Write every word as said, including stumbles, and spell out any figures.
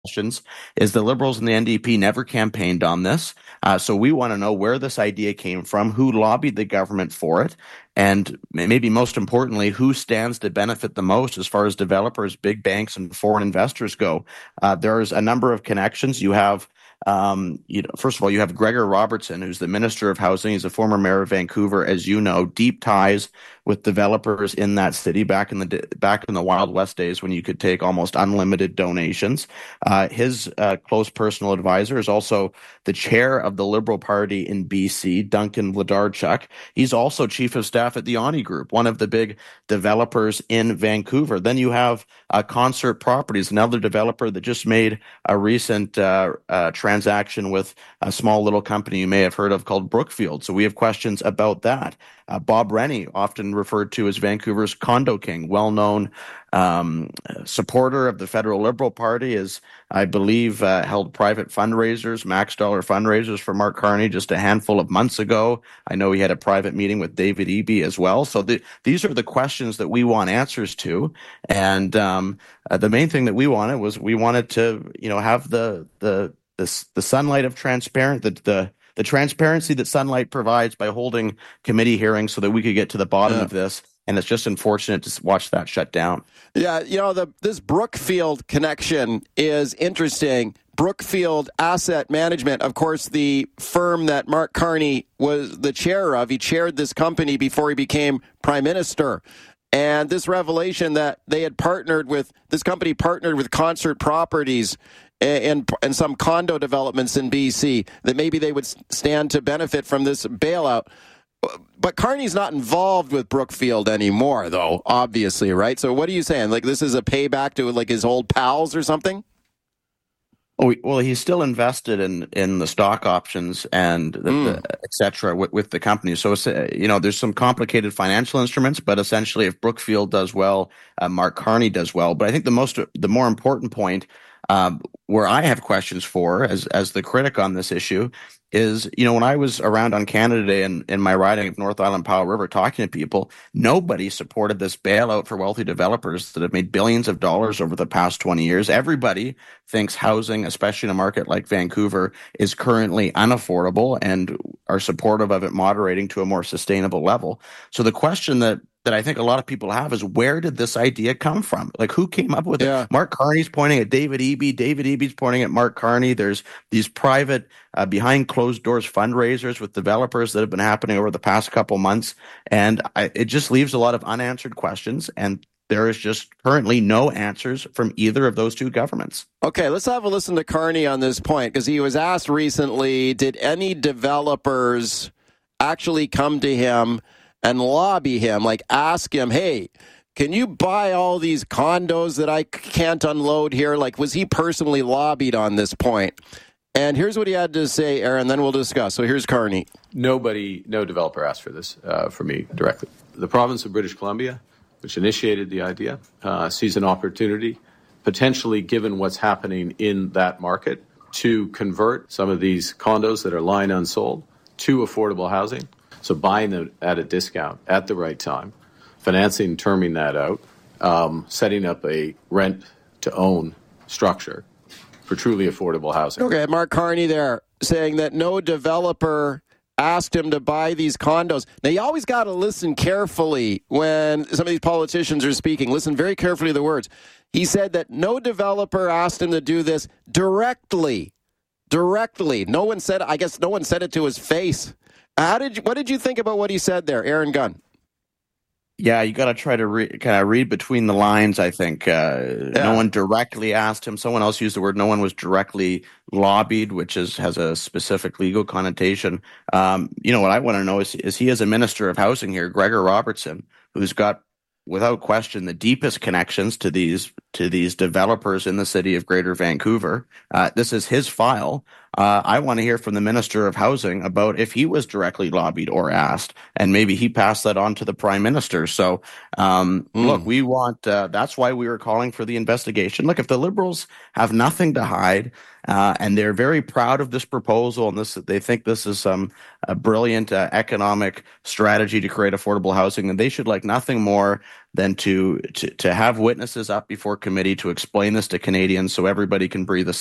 questions is the Liberals and the N D P never campaigned on this. Uh, so we want to know where this idea came from, who lobbied the government for it, and maybe most importantly, who stands to benefit the most as far as developers, big banks, and foreign investors go. Uh, there's a number of connections. You have Um, you know, first of all, you have Gregor Robertson, who's the Minister of Housing. He's a former mayor of Vancouver, as you know, deep ties with developers in that city back in the back in the Wild West days when you could take almost unlimited donations. Uh, his uh, close personal advisor is also the chair of the Liberal Party in B C, Duncan Wlodarchuk. He's also chief of staff at the Ani Group, one of the big developers in Vancouver. Then you have uh, Concert Properties, another developer that just made a recent uh, uh, transaction with a small little company you may have heard of called Brookfield. So we have questions about that. Uh, Bob Rennie, often referred to as Vancouver's condo king, well-known um, supporter of the federal Liberal Party, is, I believe, uh, held private fundraisers, max dollar fundraisers for Mark Carney just a handful of months ago. I know he had a private meeting with David Eby as well. So the, these are the questions that we want answers to. And um, uh, the main thing that we wanted was we wanted to, you know, have the the the, the sunlight of transparent, the, the the transparency that Sunlight provides by holding committee hearings so that we could get to the bottom yeah. of this. And it's just unfortunate to watch that shut down. Yeah, you know, the this Brookfield connection is interesting. Brookfield Asset Management, of course, the firm that Mark Carney was the chair of. He chaired this company before he became prime minister. And this revelation that they had partnered with, this company partnered with Concert Properties and, and some condo developments in B C, that maybe they would stand to benefit from this bailout. But Carney's not involved with Brookfield anymore, though, obviously, right? So what are you saying? Like, this is a payback to, like, his old pals or something? Oh, well, he's still invested in, in the stock options and the, mm. the, et cetera with, with the company. So, it's, uh, you know, there's some complicated financial instruments, but essentially if Brookfield does well, uh, Mark Carney does well. But I think the most, the more important point um, where I have questions for as, as the critic on this issue is, you know, when I was around on Canada Day in, in my riding of North Island Powell River talking to people, nobody supported this bailout for wealthy developers that have made billions of dollars over the past twenty years. Everybody thinks housing, especially in a market like Vancouver, is currently unaffordable and are supportive of it moderating to a more sustainable level. So the question that that I think a lot of people have is, where did this idea come from? Like, who came up with yeah. it? Mark Carney's pointing at David Eby. David Eby's pointing at Mark Carney. There's these private, uh, behind closed doors fundraisers with developers that have been happening over the past couple months. And I, it just leaves a lot of unanswered questions. And there is just currently no answers from either of those two governments. Okay, let's have a listen to Carney on this point, because he was asked recently, did any developers actually come to him and lobby him, like ask him, hey, can you buy all these condos that I can't unload here? Like, was he personally lobbied on this point? And here's what he had to say, Aaron, then we'll discuss. So here's Carney. Nobody, no developer asked for this uh, for me directly. The province of British Columbia, which initiated the idea, uh, sees an opportunity, potentially given what's happening in that market, to convert some of these condos that are lying unsold to affordable housing. So buying them at a discount at the right time, financing, terming that out, um, setting up a rent-to-own structure for truly affordable housing. Okay, Mark Carney there saying that no developer asked him to buy these condos. Now, you always got to listen carefully when some of these politicians are speaking. Listen very carefully to the words. He said that no developer asked him to do this directly. Directly. No one said, I guess no one said it to his face. How did you, what did you think about what he said there, Aaron Gunn? Yeah, you got to try to re- kind of read between the lines, I think. Uh, yeah. No one directly asked him. Someone else used the word, no one was directly lobbied, which is has a specific legal connotation. Um, you know, what I want to know is, is he as a Minister of Housing here, Gregor Robertson, who's got, without question, the deepest connections to these to these developers in the city of Greater Vancouver. Uh, this is his file. Uh, I want to hear from the Minister of Housing about if he was directly lobbied or asked, and maybe he passed that on to the Prime Minister. So, um, mm. look, we want, uh, that's why we were calling for the investigation. Look, if the Liberals have nothing to hide, uh, and they're very proud of this proposal, and this they think this is some um, a brilliant uh, economic strategy to create affordable housing, then they should like nothing more than to, to, to have witnesses up before committee to explain this to Canadians so everybody can breathe a